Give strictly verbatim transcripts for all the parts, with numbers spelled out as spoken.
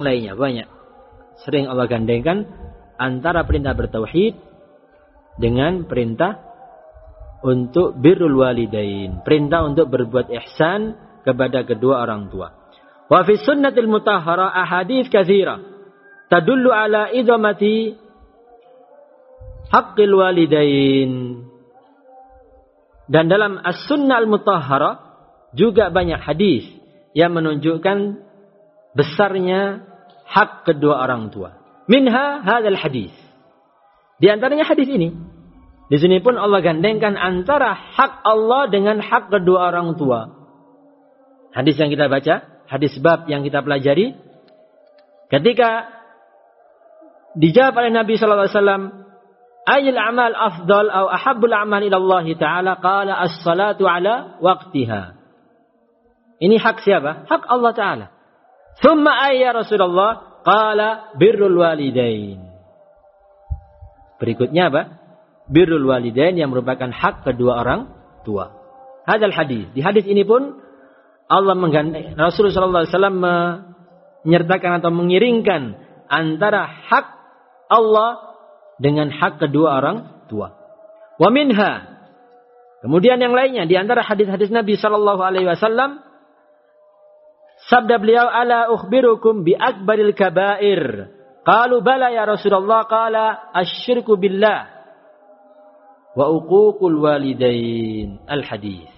lainnya banyak. Sering Allah gandengkan antara perintah bertauhid dengan perintah untuk birrul walidain, perintah untuk berbuat ihsan kepada kedua orang tua. Wa fi sunnatil mutahhara ahadits katsira tadullu ala idhamati haqqil walidain. Dan dalam as-sunnah al-mutahhara juga banyak hadis yang menunjukkan besarnya hak kedua orang tua. Minha hadzal hadis. Di antaranya hadis ini. Di sini pun Allah gandengkan antara hak Allah dengan hak kedua orang tua. Hadis yang kita baca, hadis bab yang kita pelajari, ketika dijawab oleh Nabi sallallahu alaihi wasallam, "Ayyul a'mal afdal atau ahabbul a'mal ila Allah Ta'ala?" Qala as-salatu ala waqtiha. Ini hak siapa? Hak Allah Ta'ala. Thumma ayya Rasulullah? Qala birrul walidain. Berikutnya apa? Birrul walidain yang merupakan hak kedua orang tua. Hadal hadis. Di hadis ini pun Allah menggandeng, Rasulullah sallallahu alaihi wasallam menyertakan atau mengiringkan antara hak Allah dengan hak kedua orang tua. Wa minha. Kemudian yang lainnya di antara hadis-hadis Nabi sallallahu alaihi wasallam, sabda beliau, "Ala ukhbirukum bi akbaril kaba'ir." Qalu bala ya Rasulullah, qala asyirku billah wa uququl walidain. Al-hadis.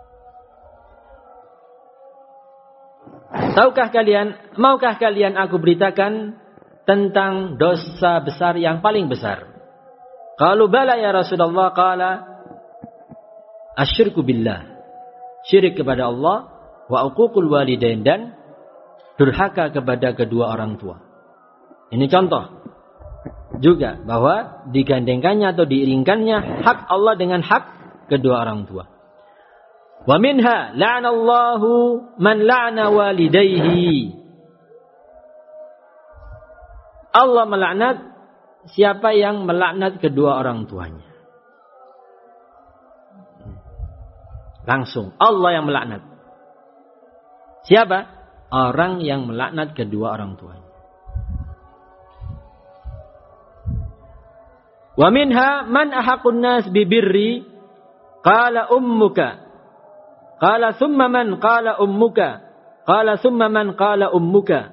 Tahukah kalian, maukah kalian aku beritakan tentang dosa besar yang paling besar? Qalu bala ya Rasulullah, qala asyirku billah. Syirik kepada Allah, wa uququl walidain, dan durhaka kepada kedua orang tua. Ini contoh juga bahwa digandengkannya atau diiringkannya hak Allah dengan hak kedua orang tua. Wa minha la'anallahu man la'ana walidayhi. Allah melaknat siapa yang melaknat kedua orang tuanya. Langsung Allah yang melaknat. Siapa? Orang yang melaknat kedua orang tuanya. Wa minha man ahaqun nas bibirri qala ummuka qala thumma man qala ummuka qala thumma man qala ummuka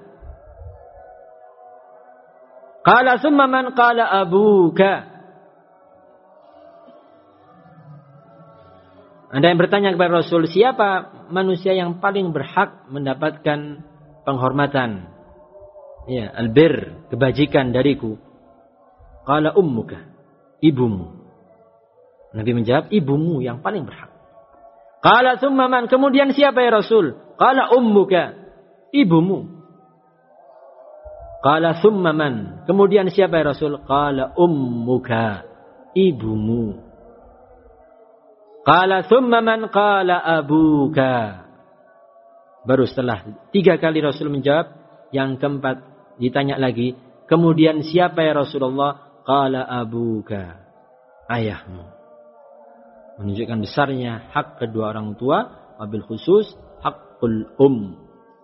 qala thumma man qala abuka. Ada yang bertanya kepada Rasul, siapa manusia yang paling berhak mendapatkan penghormatan, ya, albir, kebajikan dariku? Qala ummuka, ibumu. Nabi menjawab, ibumu yang paling berhak. Qala thumma man, kemudian siapa ya Rasul? Qala ummuka, ibumu. Qala thumma man, kemudian siapa ya Rasul? Qala ummuka, ibumu. Qala thumma man qala abuka. Baru setelah tiga kali Rasul menjawab, yang keempat ditanya lagi, kemudian siapa ya Rasulullah? Qala abuka, ayahmu. Menunjukkan besarnya hak kedua orang tua, wabil khusus haqqul um.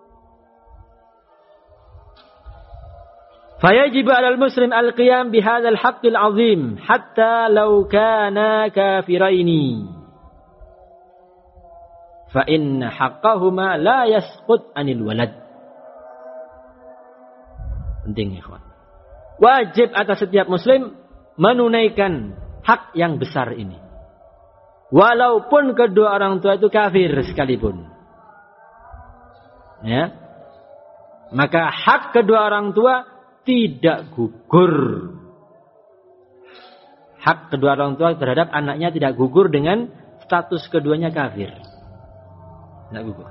Fayajibu 'alal muslim al-qiyam bihadzal haqqil 'azim hatta law kana kafiraini. Fa inna haqqahuma la yasqut 'anil walad. Penting ya, ikhwan. Wajib atas setiap muslim menunaikan hak yang besar ini. Walaupun kedua orang tua itu kafir sekalipun. Ya. Maka hak kedua orang tua tidak gugur. Hak kedua orang tua terhadap anaknya tidak gugur dengan status keduanya kafir. Tidak gugur.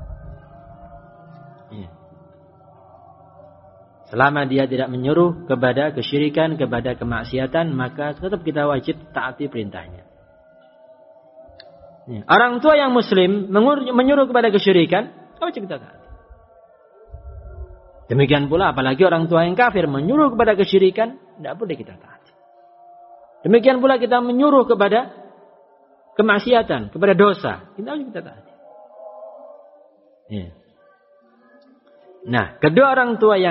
Ya. Selama dia tidak menyuruh kepada kesyirikan, kepada kemaksiatan, maka tetap kita wajib taati perintahnya. Ya. Orang tua yang muslim menyuruh kepada kesyirikan, wajib kita taati. Demikian pula apalagi orang tua yang kafir menyuruh kepada kesyirikan, tidak boleh kita taati. Demikian pula kita menyuruh kepada kemaksiatan, kepada dosa, kita wajib kita taati. Ya. Nah, kedua orang tua yang